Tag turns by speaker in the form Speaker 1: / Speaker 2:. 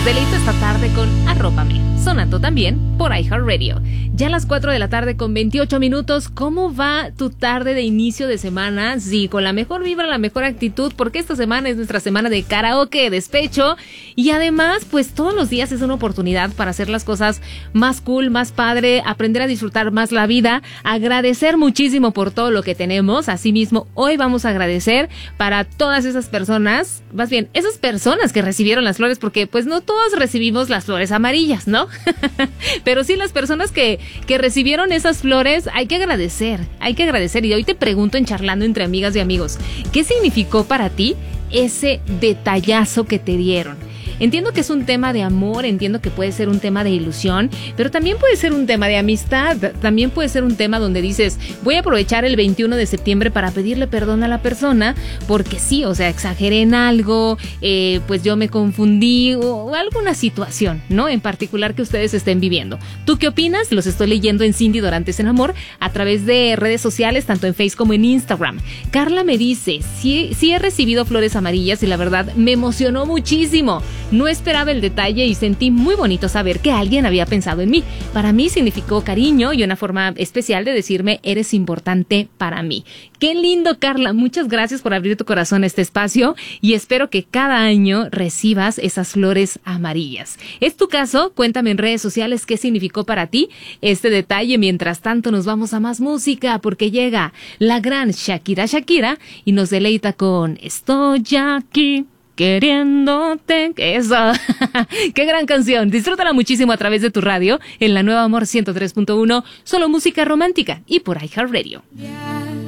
Speaker 1: deleito esta tarde con Arrópame, sonando también por iHeartRadio. Ya a las 4 de la tarde con 28 minutos, ¿cómo va tu tarde de inicio de semana? Sí, con la mejor vibra, la mejor actitud, porque esta semana es nuestra semana de karaoke, despecho, y además, pues todos los días es una oportunidad para hacer las cosas más cool, más padre, aprender a disfrutar más la vida, agradecer muchísimo por todo lo que tenemos. Asimismo, hoy vamos a agradecer para todas esas personas, más bien, esas personas que recibieron las flores, porque pues no todos recibimos las flores amarillas, ¿no? Pero sí las personas que recibieron esas flores, hay que agradecer. Y hoy te pregunto en Charlando entre amigas y amigos, ¿qué significó para ti ese detallazo que te dieron? Entiendo que es un tema de amor, entiendo que puede ser un tema de ilusión, pero también puede ser un tema de amistad, también puede ser un tema donde dices, voy a aprovechar el 21 de septiembre para pedirle perdón a la persona, porque sí, o sea, exageré en algo, pues yo me confundí, o alguna situación, ¿no? En particular que ustedes estén viviendo. ¿Tú qué opinas? Los estoy leyendo en Cindy Dorantes en Amor, a través de redes sociales, tanto en Facebook como en Instagram. Carla me dice, sí he recibido flores amarillas y la verdad me emocionó muchísimo. No esperaba el detalle y sentí muy bonito saber que alguien había pensado en mí. Para mí significó cariño y una forma especial de decirme, eres importante para mí. Qué lindo, Carla. Muchas gracias por abrir tu corazón a este espacio y espero que cada año recibas esas flores amarillas. ¿Es tu caso? Cuéntame en redes sociales qué significó para ti este detalle. Mientras tanto, nos vamos a más música porque llega la gran Shakira y nos deleita con Estoy aquí queriéndote. Eso. Qué gran canción. Disfrútala muchísimo a través de tu radio en la Nueva Amor 103.1, solo música romántica y por iHeartRadio.
Speaker 2: Yeah.